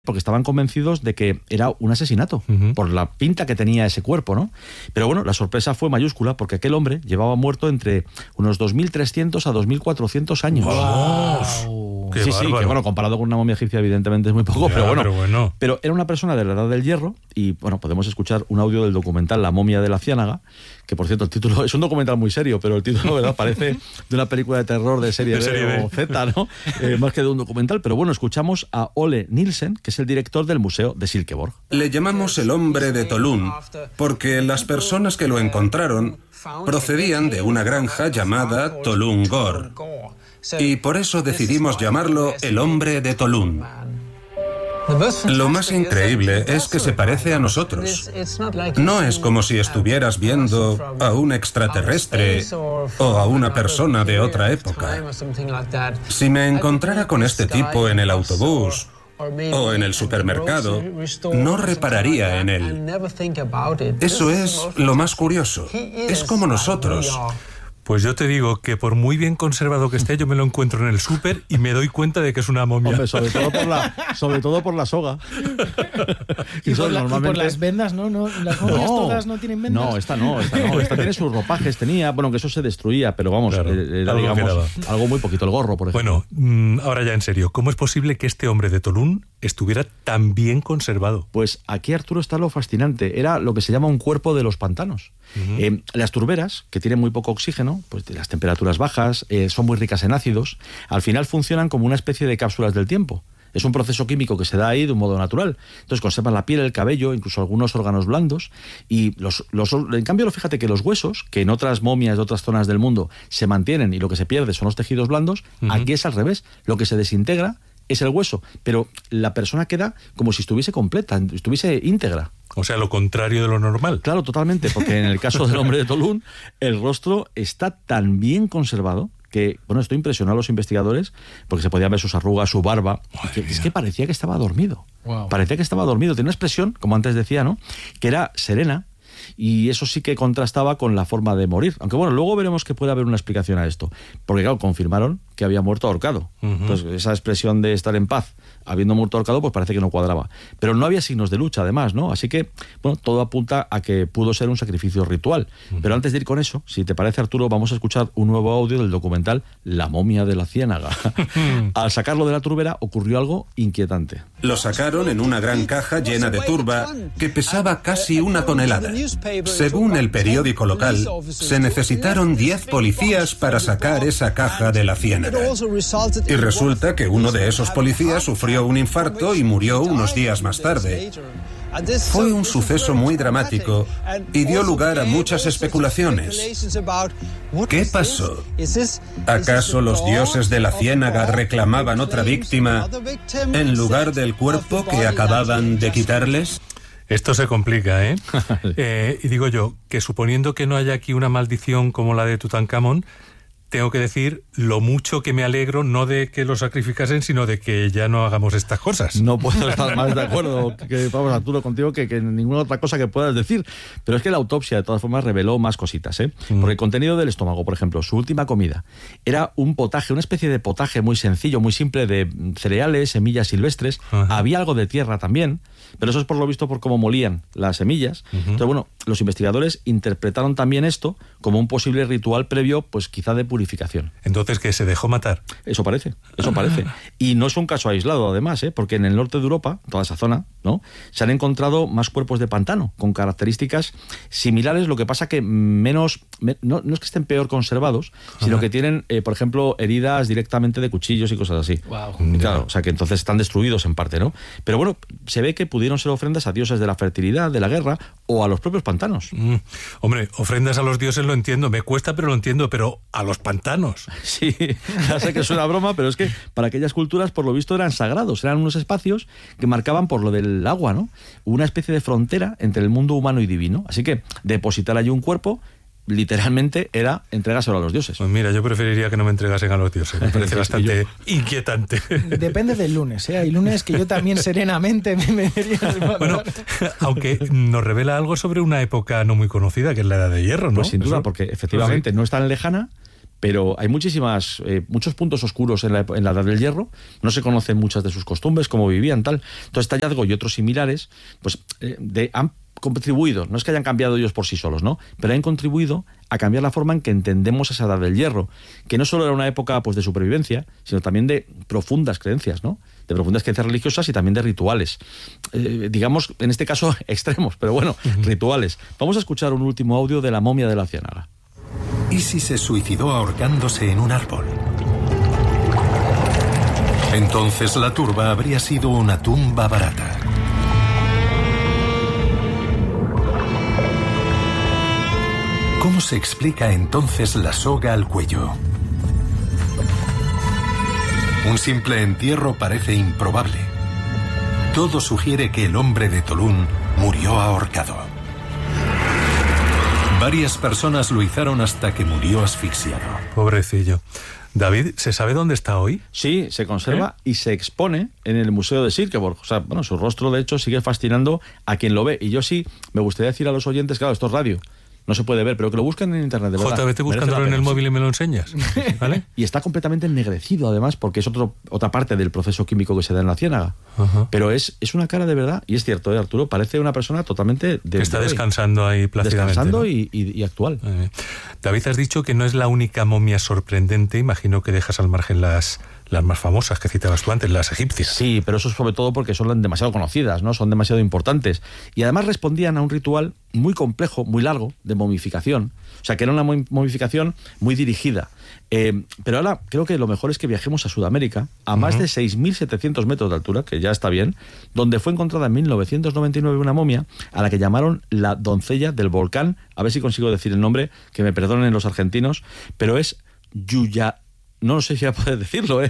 porque estaban convencidos de que era un asesinato, por la pinta que tenía ese cuerpo, ¿no? Pero bueno, la sorpresa fue mayúscula, porque aquel hombre llevaba muerto entre unos 2.300 a 2.400 años. ¡Wow! ¡Qué sí, que bueno, comparado con una momia egipcia evidentemente es muy poco, ya, pero bueno. Pero era una persona de la Edad del Hierro y, bueno, podemos escuchar un audio del documental La momia de la Ciénaga, que por cierto el título es un documental muy serio, pero el título, ¿verdad?, parece de una película de terror de serie B o Z, ¿no? Más que de un documental, pero bueno, escuchamos a Ole Nielsen, que es el director del Museo de Silkeborg. Le llamamos el hombre de Tolún porque las personas que lo encontraron procedían de una granja llamada Tolún Gor, y por eso decidimos llamarlo el hombre de Tolún. Lo más increíble es que se parece a nosotros. No es como si estuvieras viendo a un extraterrestre o a una persona de otra época. Si me encontrara con este tipo en el autobús o en el supermercado, no repararía en él. Eso es lo más curioso. Es como nosotros. Pues yo te digo que por muy bien conservado que esté, yo me lo encuentro en el súper y me doy cuenta de que es una momia. Hombre, sobre todo por la soga. Y por las vendas, ¿no? Las momias todas no tienen vendas. No, esta no. Esta tiene sus ropajes, bueno, que eso se destruía, pero vamos, claro, era, digamos, algo muy poquito, el gorro, por ejemplo. Bueno, ahora ya en serio, ¿cómo es posible que este hombre de Tolún estuviera tan bien conservado? Pues aquí, Arturo, está lo fascinante. Era lo que se llama un cuerpo de los pantanos. Las turberas, que tienen muy poco oxígeno, pues las temperaturas bajas, son muy ricas en ácidos, al final funcionan como una especie de cápsulas del tiempo. Es un proceso químico que se da ahí de un modo natural. Entonces conservan la piel, el cabello, incluso algunos órganos blandos. Y en cambio, fíjate que los huesos, que en otras momias de otras zonas del mundo se mantienen y lo que se pierde son los tejidos blandos, aquí es al revés. Lo que se desintegra es el hueso, pero la persona queda como si estuviese completa, estuviese íntegra. O sea, lo contrario de lo normal. Claro, totalmente, porque en el caso del hombre de Tolún, el rostro está tan bien conservado que, bueno, esto impresionó a los investigadores porque se podían ver sus arrugas, su barba, es que parecía que estaba dormido. Wow. Parecía que estaba dormido. Tenía una expresión, como antes decía, ¿no?, que era serena, y eso sí que contrastaba con la forma de morir. Aunque bueno, luego veremos que puede haber una explicación a esto. Porque claro, confirmaron que había muerto ahorcado. Entonces, esa expresión de estar en paz habiendo muerto ahorcado, pues parece que no cuadraba. Pero no había signos de lucha, además, ¿no? Así que, bueno, todo apunta a que pudo ser un sacrificio ritual. Pero antes de ir con eso, si te parece, Arturo, vamos a escuchar un nuevo audio del documental La momia de la Ciénaga. Al sacarlo de la turbera ocurrió algo inquietante. Lo sacaron en una gran caja llena de turba que pesaba casi 1 tonelada. Según el periódico local, se necesitaron 10 policías para sacar esa caja de la ciénaga. Y resulta que uno de esos policías sufrió un infarto y murió unos días más tarde. Fue un suceso muy dramático y dio lugar a muchas especulaciones. ¿Qué pasó? ¿Acaso los dioses de la ciénaga reclamaban otra víctima en lugar del cuerpo que acababan de quitarles? Esto se complica, ¿eh? Y digo yo, que suponiendo que no haya aquí una maldición como la de Tutankamón, tengo que decir lo mucho que me alegro, no de que lo sacrificasen, sino de que ya no hagamos estas cosas. No puedo estar más de acuerdo, vamos, Arturo, contigo que ninguna otra cosa que puedas decir. Pero es que la autopsia, de todas formas, reveló más cositas, ¿eh? Porque el contenido del estómago, por ejemplo, su última comida, era un potaje, una especie de potaje muy sencillo, muy simple, de cereales, semillas silvestres. Había algo de tierra también, pero eso es por lo visto por cómo molían las semillas. Entonces, bueno, los investigadores interpretaron también esto como un posible ritual previo, pues quizá de purificación. Entonces, ¿que se dejó matar? Eso parece. Y no es un caso aislado, además, porque en el norte de Europa, toda esa zona, ¿no?, se han encontrado más cuerpos de pantano con características similares, lo que pasa que no es que estén peor conservados, sino que tienen, por ejemplo, heridas directamente de cuchillos y cosas así. Wow. Claro, o sea que entonces están destruidos en parte, ¿no? Pero bueno, se ve que pudieron ser ofrendas a dioses de la fertilidad, de la guerra o a los propios pantanos. Hombre, ofrendas a los dioses lo entiendo, me cuesta pero lo entiendo, pero a los pantanos. Sí, ya sé que suena broma, pero es que para aquellas culturas, por lo visto, eran sagrados, eran unos espacios que marcaban, por lo del agua, ¿no?, una especie de frontera entre el mundo humano y divino. Así que depositar allí un cuerpo literalmente era entregárselo a los dioses. Pues mira, yo preferiría que no me entregasen a los dioses. Me parece bastante inquietante. Depende del lunes, ¿eh? Hay lunes que yo también serenamente me metería en el... Bueno, aunque nos revela algo sobre una época no muy conocida, que es la Edad de Hierro, ¿no? Pues sin duda, porque efectivamente no es tan lejana, pero hay muchos puntos oscuros en la Edad del Hierro, no se conocen muchas de sus costumbres, cómo vivían, tal. Entonces, este hallazgo y otros similares, pues han contribuido, no es que hayan cambiado ellos por sí solos, ¿no? Pero han contribuido a cambiar la forma en que entendemos esa Edad del Hierro, que no solo era una época pues de supervivencia, sino también de profundas creencias, ¿no? De profundas creencias religiosas y también de rituales. Digamos, en este caso, extremos, pero bueno, rituales. Vamos a escuchar un último audio de la momia de la Ciénaga. Isis se suicidó ahorcándose en un árbol. Entonces la turba habría sido una tumba barata. ¿Cómo se explica entonces la soga al cuello? Un simple entierro parece improbable. Todo sugiere que el hombre de Tolún murió ahorcado. Varias personas lo izaron hasta que murió asfixiado. Pobrecillo. David, ¿se sabe dónde está hoy? Sí, se conserva y se expone en el Museo de Silkeborg. O sea, bueno, su rostro, de hecho, sigue fascinando a quien lo ve. Y yo sí, me gustaría decir a los oyentes, claro, esto es radio, no se puede ver, pero que lo busquen en internet, de verdad. JB, te buscándolo en el móvil y me lo enseñas, ¿vale? Y está completamente ennegrecido, además, porque es otra parte del proceso químico que se da en la ciénaga. Pero es una cara de verdad, y es cierto, Arturo, parece una persona totalmente... que está descansando ahí plácidamente. Descansando, ¿no? y actual. David, has dicho que no es la única momia sorprendente, imagino que dejas al margen las más famosas que citabas tú antes, las egipcias. Sí, pero eso es sobre todo porque son demasiado conocidas, ¿no? Son demasiado importantes. Y además respondían a un ritual muy complejo, muy largo, de momificación. O sea, que era una momificación muy dirigida. Pero ahora creo que lo mejor es que viajemos a Sudamérica, a más de 6.700 metros de altura, que ya está bien, donde fue encontrada en 1999 una momia a la que llamaron la doncella del volcán. A ver si consigo decir el nombre, que me perdonen los argentinos, pero es no sé si voy a poder decirlo,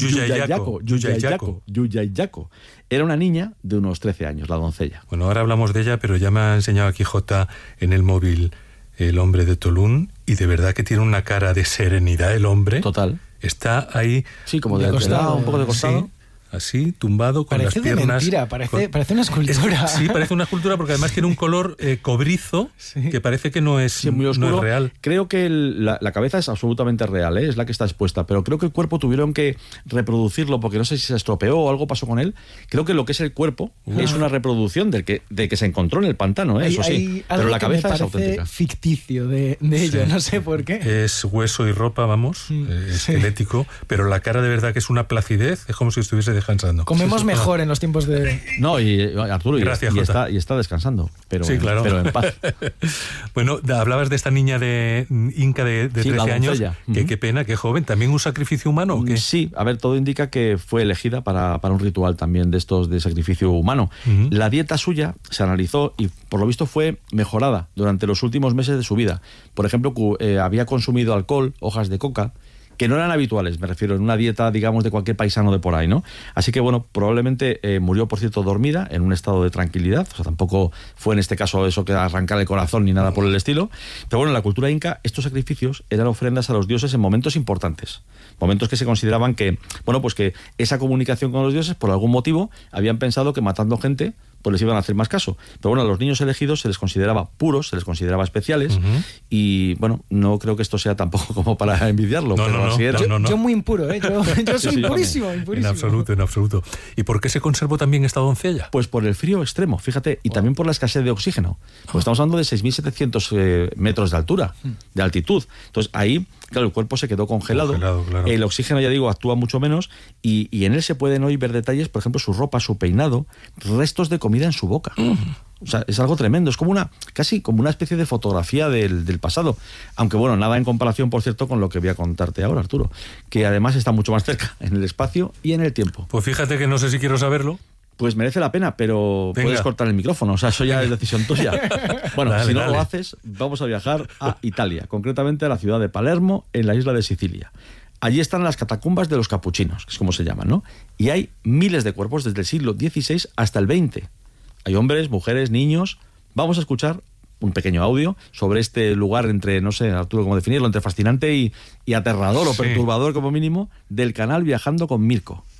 Yuyayaco. Era una niña de unos 13 años, la doncella. Bueno, ahora hablamos de ella, pero ya me ha enseñado aquí J en el móvil el hombre de Tolún, y de verdad que tiene una cara de serenidad el hombre. Total. Está ahí... Sí, como de costado, un poco de costado. Sí. Así, tumbado, con parece las piernas... Parece una escultura. Sí, parece una escultura porque además tiene un color cobrizo, que parece que no es, muy oscuro. No es real. Creo que la cabeza es absolutamente real, es la que está expuesta, pero creo que el cuerpo tuvieron que reproducirlo porque no sé si se estropeó o algo pasó con él. Creo que lo que es el cuerpo es una reproducción de que se encontró en el pantano, eso sí. Pero la cabeza es auténtica. Ficticio de ello, no sé por qué. Es hueso y ropa, vamos, esquelético, pero la cara de verdad que es una placidez, es como si estuviese descansando. Comemos mejor en los tiempos de... No, y Arturo, gracias, y está descansando, pero, sí, claro. pero en paz. Bueno, hablabas de esta niña de Inca de 13 años, que qué pena, qué joven. ¿También un sacrificio humano o qué? Sí, a ver, todo indica que fue elegida para un ritual también de estos de sacrificio humano. La dieta suya se analizó y por lo visto fue mejorada durante los últimos meses de su vida. Por ejemplo, había consumido alcohol, hojas de coca, que no eran habituales, me refiero, en una dieta, digamos, de cualquier paisano de por ahí, ¿no? Así que, bueno, probablemente murió, por cierto, dormida, en un estado de tranquilidad, o sea, tampoco fue en este caso eso que arrancar el corazón ni nada por el estilo, pero bueno, en la cultura inca, estos sacrificios eran ofrendas a los dioses en momentos importantes, momentos que se consideraban que, bueno, pues que esa comunicación con los dioses, por algún motivo, habían pensado que matando gente, pues les iban a hacer más caso. Pero bueno, a los niños elegidos se les consideraba puros, se les consideraba especiales, y bueno, no creo que esto sea tampoco como para envidiarlo. Yo muy impuro, yo soy impurísimo. En absoluto. ¿Y por qué se conservó también esta doncella? Pues por el frío extremo, fíjate, y también por la escasez de oxígeno. Pues estamos hablando de 6.700 metros de altura, de altitud. Entonces ahí, claro, el cuerpo se quedó congelado. Claro. El oxígeno, ya digo, actúa mucho menos, y en él se pueden hoy ver detalles, por ejemplo, su ropa, su peinado, restos de comida en su boca. O sea, es algo tremendo, es como casi como una especie de fotografía del pasado. Aunque bueno, nada en comparación, por cierto, con lo que voy a contarte ahora, Arturo, que además está mucho más cerca, en el espacio y en el tiempo. Pues fíjate que no sé si quiero saberlo. Pues merece la pena, pero puedes cortar el micrófono, o sea, eso ya es decisión tuya. Bueno, dale. Lo haces, vamos a viajar a Italia, concretamente a la ciudad de Palermo, en la isla de Sicilia. Allí están las catacumbas de los capuchinos, que es como se llaman, ¿no? Y hay miles de cuerpos desde el siglo XVI hasta el XX. Hay hombres, mujeres, niños. Vamos a escuchar un pequeño audio sobre este lugar entre, no sé, Arturo, cómo definirlo, entre fascinante y aterrador o perturbador como mínimo, del canal Viajando con Mirko.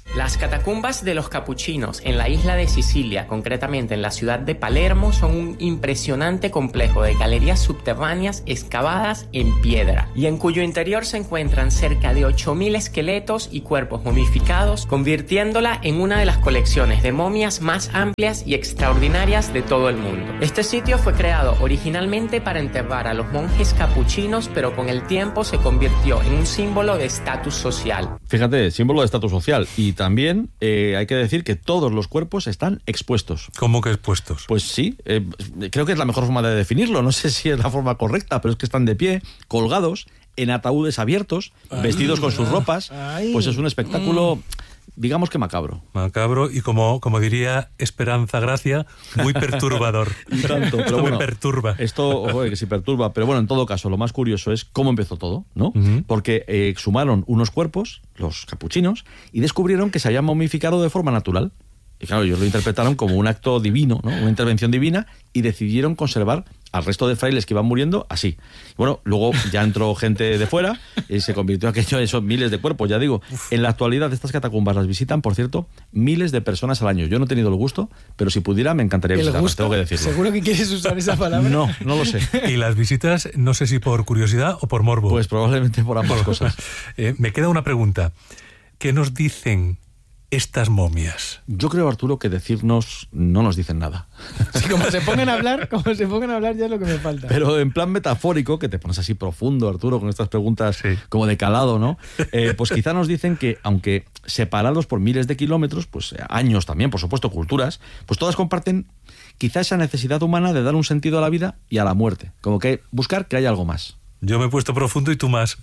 Las catacumbas de los capuchinos en la isla de Sicilia, concretamente en la ciudad de Palermo, son un impresionante complejo de galerías subterráneas excavadas en piedra y en cuyo interior se encuentran cerca de 8.000 esqueletos y cuerpos momificados, convirtiéndola en una de las colecciones de momias más amplias y extraordinarias de todo el mundo. Este sitio fue creado originalmente para enterrar a los monjes capuchinos, pero con el tiempo se convirtió en un símbolo de estatus social. Fíjate, símbolo de estatus social. Y también hay que decir que todos los cuerpos están expuestos. ¿Cómo que expuestos? Pues sí, creo que es la mejor forma de definirlo. No sé si es la forma correcta, pero es que están de pie, colgados, en ataúdes abiertos, vestidos con sus ropas. Pues es un espectáculo, digamos que macabro. Macabro y como diría Esperanza Gracia, muy perturbador. Y tanto, pero esto bueno, me perturba. Esto, joder, que sí perturba. Pero bueno, en todo caso, lo más curioso es cómo empezó todo, ¿no? Porque exhumaron unos cuerpos, los capuchinos, y descubrieron que se habían momificado de forma natural. Y claro, ellos lo interpretaron como un acto divino, ¿no? Una intervención divina, y decidieron conservar al resto de frailes que iban muriendo así. Bueno, luego ya entró gente de fuera y se convirtió aquello en esos miles de cuerpos, ya digo. En la actualidad estas catacumbas las visitan, por cierto, miles de personas al año. Yo no he tenido el gusto, pero si pudiera me encantaría visitarlas, tengo que decirlo. ¿Seguro que quieres usar esa palabra? No lo sé. ¿Y las visitas, no sé si por curiosidad o por morbo? Pues probablemente por ambas cosas. Me queda una pregunta. ¿Qué nos dicen estas momias? Yo creo, Arturo, que decirnos no nos dicen nada. Sí, como se pongan a hablar ya es lo que me falta. Pero en plan metafórico, que te pones así profundo, Arturo, con estas preguntas como de calado, ¿no? Pues quizá nos dicen que, aunque separados por miles de kilómetros, pues años también, por supuesto, culturas, pues todas comparten quizá esa necesidad humana de dar un sentido a la vida y a la muerte. Como que buscar que haya algo más. Yo me he puesto profundo y tú más.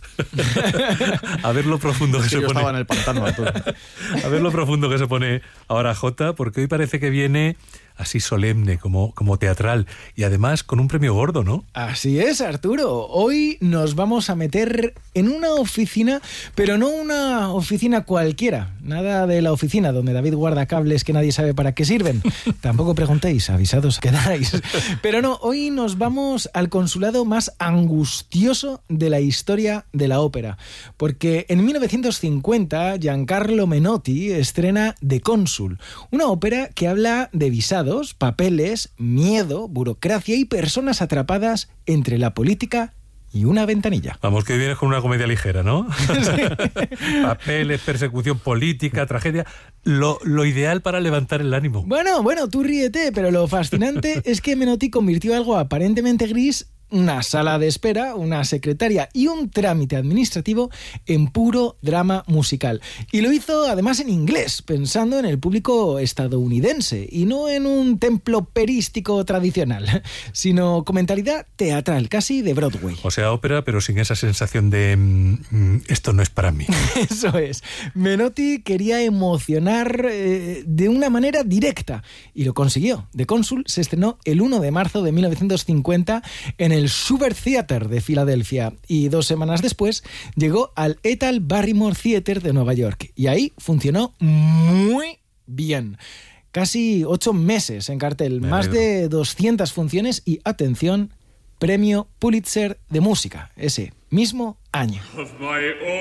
A ver lo profundo que se pone. Yo estaba en el pantano, Arturo. A ver lo profundo que se pone ahora Jota, porque hoy parece que viene así solemne, como teatral, y además con un premio gordo, ¿no? Así es, Arturo. Hoy nos vamos a meter en una oficina, pero no una oficina cualquiera. Nada de la oficina donde David guarda cables que nadie sabe para qué sirven. Tampoco preguntéis, avisados quedáis. Pero no, hoy nos vamos al consulado más angustioso de la historia de la ópera. Porque en 1950, Giancarlo Menotti estrena De Cónsul, una ópera que habla de visados, papeles, miedo, burocracia y personas atrapadas entre la política y una ventanilla. Vamos, que vienes con una comedia ligera, ¿no? Sí. Papeles, persecución política, tragedia. Lo ideal para levantar el ánimo. Bueno, tú ríete, pero lo fascinante es que Menotti convirtió algo aparentemente gris, una sala de espera, una secretaria y un trámite administrativo en puro drama musical. Y lo hizo además en inglés, pensando en el público estadounidense y no en un templo operístico tradicional, sino con mentalidad teatral, casi de Broadway. O sea, ópera, pero sin esa sensación de esto no es para mí. Eso es. Menotti quería emocionar de una manera directa y lo consiguió. De Cónsul se estrenó el 1 de marzo de 1950 en el Schubert Theater de Filadelfia y 2 semanas después llegó al Ethel Barrymore Theater de Nueva York y ahí funcionó muy bien. Casi 8 meses en cartel, más de 200 funciones y, atención, premio Pulitzer de música, ese mismo año.